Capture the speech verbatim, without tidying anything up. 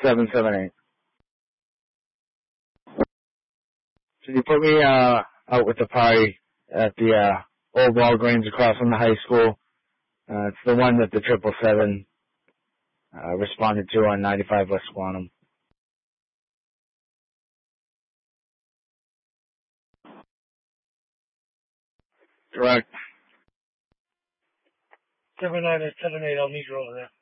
seven seven eight. Can you put me uh, out with the party at the uh, old Walgreens across from the high school? Uh, it's the one that the triple seven uh, responded to on ninety-five West Quantum. Correct. seven nine seven eight, I'll meet you over there.